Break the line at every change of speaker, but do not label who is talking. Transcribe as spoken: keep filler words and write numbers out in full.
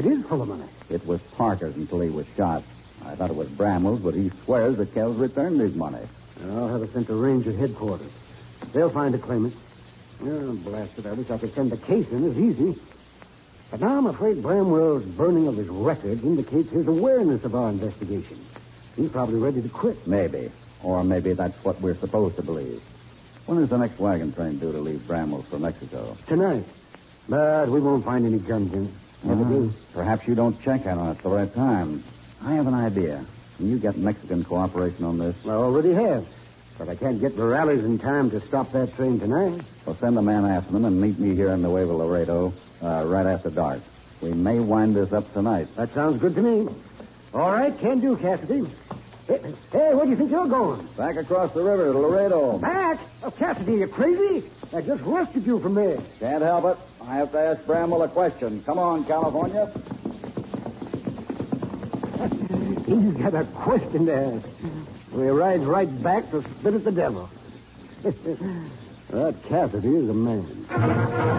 It is full of money.
It was Parker's until he was shot. I thought it was Bramwell's, but he swears that Kells returned his money.
I'll have it sent to Ranger headquarters. They'll find a claimant. Oh, blast it. I wish I could send the case in as easy. But now I'm afraid Bramwell's burning of his records indicates his awareness of our investigation. He's probably ready to quit.
Maybe. Or maybe that's what we're supposed to believe. When is the next wagon train due to leave Bramwell's for Mexico?
Tonight. But we won't find any guns in it. Never
Uh-huh.
do.
Perhaps you don't check on it at the right time. I have an idea. Can you get Mexican cooperation on this?
I already have. But I can't get Morales in time to stop that train tonight.
Well, send a man after them and meet me here in Nuevo Laredo uh, right after dark. We may wind this up tonight.
That sounds good to me. All right, can do, Cassidy. Hey, hey, where do you think you're going?
Back across the river to Laredo.
Back? Oh, Cassidy, you crazy? I just rescued you from there.
Can't help it. I have to ask Bramwell a question. Come on, California.
He's got a question to ask. We ride right back to spit at the devil. That Cassidy is a man.